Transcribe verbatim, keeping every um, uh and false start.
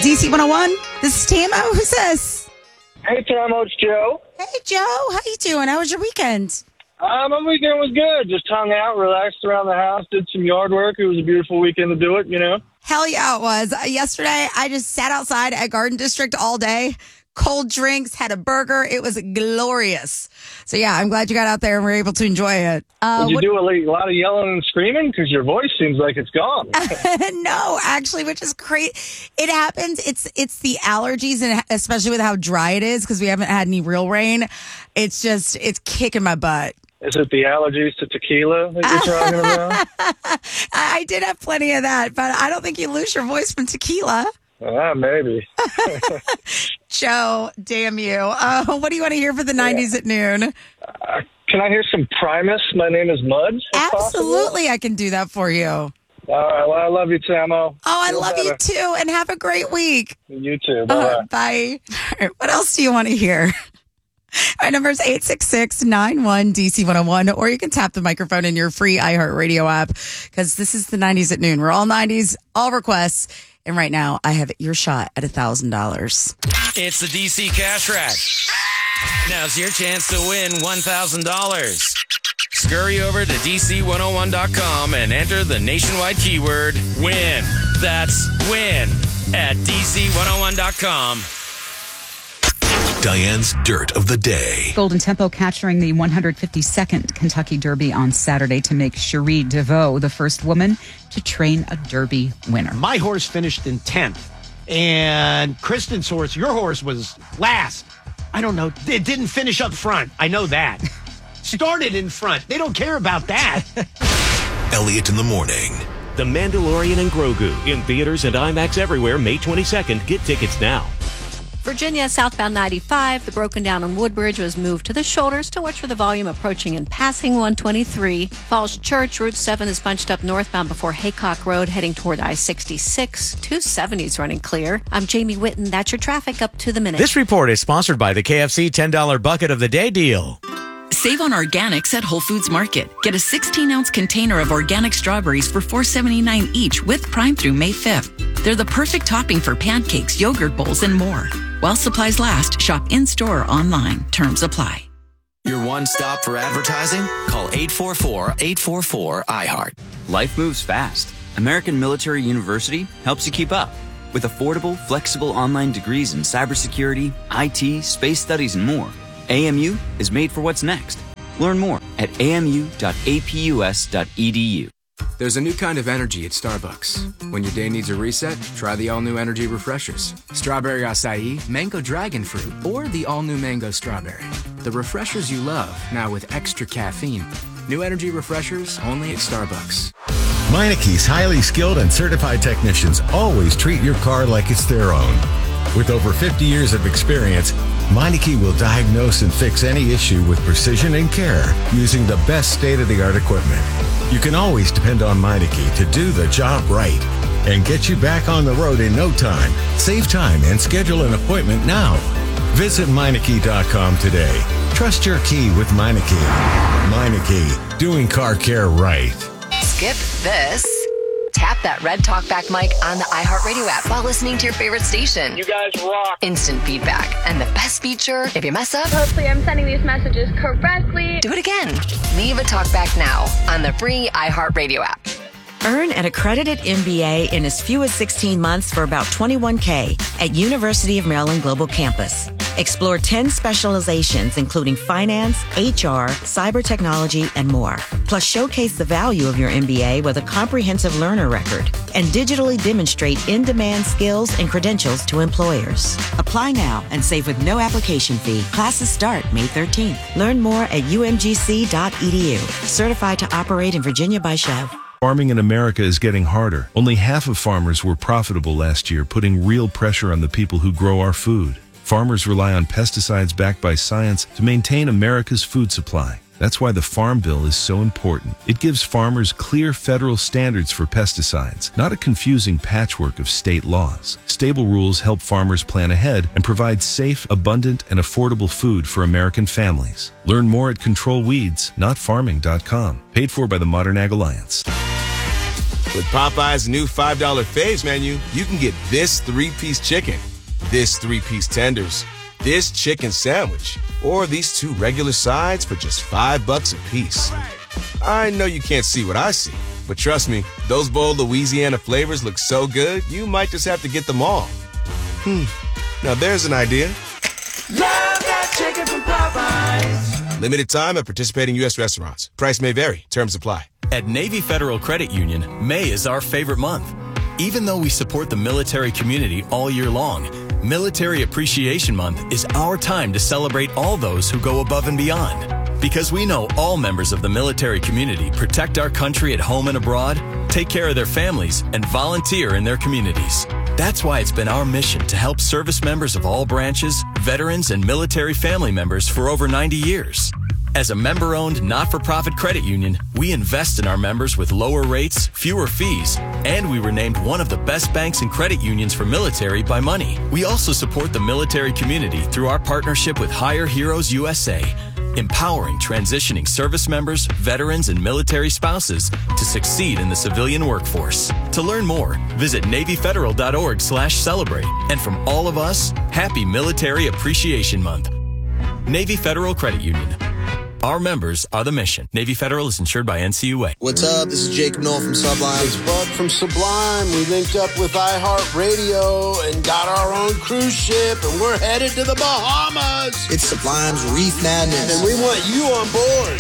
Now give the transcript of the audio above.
D C one oh one, this is Tamo. Who's this? Hey, Tamo, it's Joe. Hey, Joe. How you doing? How was your weekend? Uh, my weekend was good. Just hung out, relaxed around the house, did some yard work. It was a beautiful weekend to do it, you know? Hell yeah, it was. Uh, yesterday, I just sat outside at Garden District all day. Cold drinks, had a burger. It was glorious. So, yeah, I'm glad you got out there and were able to enjoy it. Uh, Did you what- do a, a lot of yelling and screaming? Because your voice seems like it's gone. No, actually, which is great. It happens. It's it's the allergies, and especially with how dry it is, because we haven't had any real rain. It's just, it's kicking my butt. Is it the allergies to tequila that you're talking about? I did have plenty of that, but I don't think you lose your voice from tequila. Ah, maybe. Joe, damn you. Uh, what do you want to hear for the nineties at noon? Uh, can I hear some Primus? My name is Muds. if Absolutely, I can do that for you. Oh, possible. All right, well, I love you, Tamo. I Feel love better. you too, and have a great week. You too. Bye. Uh, bye. All right, what else do you want to hear? My number is eight six six, nine one, D C one oh one, or you can tap the microphone in your free iHeartRadio app, because this is the nineties at noon. We're all nineties, all requests. And right now, I have your shot at one thousand dollars. It's the D C Cash Rack. Now's your chance to win one thousand dollars. Scurry over to D C one oh one dot com and enter the nationwide keyword WIN. That's WIN at D C one oh one dot com. Diane's Dirt of the Day. Golden Tempo capturing the one hundred fifty-second Kentucky Derby on Saturday to make Cherie DeVaux the first woman to train a Derby winner. My horse finished in tenth, and Kristen's horse, your horse, was last. I don't know. It didn't finish up front. I know that. Started in front. They don't care about that. Elliot in the morning. The Mandalorian and Grogu in theaters and IMAX everywhere May twenty-second. Get tickets now. Virginia, southbound ninety-five, the broken down on Woodbridge was moved to the shoulders to watch for the volume approaching and passing one twenty-three. Falls Church, Route seven is bunched up northbound before Haycock Road, heading toward I sixty-six. two seventy is running clear. I'm Jamie Whitten. That's your traffic up to the minute. This report is sponsored by the K F C ten dollar Bucket of the Day deal. Save on organics at Whole Foods Market. Get a sixteen ounce container of organic strawberries for four seventy-nine each with Prime through May fifth. They're the perfect topping for pancakes, yogurt bowls, and more. While supplies last, shop in-store or online. Terms apply. Your one stop for advertising? Call eight four four, eight four four, I heart. Life moves fast. American Military University helps you keep up. With affordable, flexible online degrees in cybersecurity, I T, space studies, and more, A M U is made for what's next. Learn more at a m u dot a p u s dot e d u. There's a new kind of energy at Starbucks. When your day needs a reset, try the all-new energy refreshers. Strawberry acai, mango dragon fruit, or the all-new mango strawberry. The refreshers you love, now with extra caffeine. New energy refreshers only at Starbucks. Meineke's highly skilled and certified technicians always treat your car like it's their own. With over fifty years of experience, Meineke will diagnose and fix any issue with precision and care using the best state-of-the-art equipment. You can always depend on Meineke to do the job right and get you back on the road in no time. Save time and schedule an appointment now. Visit Meineke dot com today. Trust your key with Meineke. Meineke, doing car care right. Skip this. Tap that red talkback mic on the iHeartRadio app while listening to your favorite station. You guys rock. Instant feedback. And the best feature, if you mess up, hopefully I'm sending these messages correctly. Do it again. Leave a talkback now on the free iHeartRadio app. Earn an accredited M B A in as few as sixteen months for about twenty-one thousand dollars at University of Maryland Global Campus. Explore ten specializations, including finance, H R, cyber technology, and more. Plus, showcase the value of your M B A with a comprehensive learner record and digitally demonstrate in-demand skills and credentials to employers. Apply now and save with no application fee. Classes start May thirteenth. Learn more at u m g c dot e d u. Certified to operate in Virginia by Chev. Farming in America is getting harder. Only half of farmers were profitable last year, putting real pressure on the people who grow our food. Farmers rely on pesticides backed by science to maintain America's food supply. That's why the Farm Bill is so important. It gives farmers clear federal standards for pesticides, not a confusing patchwork of state laws. Stable rules help farmers plan ahead and provide safe, abundant, and affordable food for American families. Learn more at control weeds not farming dot com. Paid for by the Modern Ag Alliance. With Popeye's new five dollar Faves menu, you can get this three-piece chicken, this three-piece tenders, this chicken sandwich, or these two regular sides for just five bucks a piece. I know you can't see what I see, but trust me, those bold Louisiana flavors look so good, you might just have to get them all. Hmm, now there's an idea. Love that chicken from Popeyes. Limited time at participating U S restaurants. Price may vary. Terms apply. At Navy Federal Credit Union, May is our favorite month. Even though we support the military community all year long, Military Appreciation Month is our time to celebrate all those who go above and beyond. Because we know all members of the military community protect our country at home and abroad, take care of their families, and volunteer in their communities. That's why it's been our mission to help service members of all branches, veterans, and military family members for over ninety years. As a member-owned, not-for-profit credit union, we invest in our members with lower rates, fewer fees, and we were named one of the best banks and credit unions for military by Money. We also support the military community through our partnership with Hire Heroes U S A, empowering transitioning service members, veterans, and military spouses to succeed in the civilian workforce. To learn more, visit NavyFederal.org slash celebrate. And from all of us, happy Military Appreciation Month. Navy Federal Credit Union. Our members are the mission. Navy Federal is insured by N C U A. What's up? This is Jacob Noel from Sublime. It's Bud from Sublime. We linked up with iHeartRadio and got our own cruise ship, and we're headed to the Bahamas. It's Sublime's Reef Madness. And we want you on board.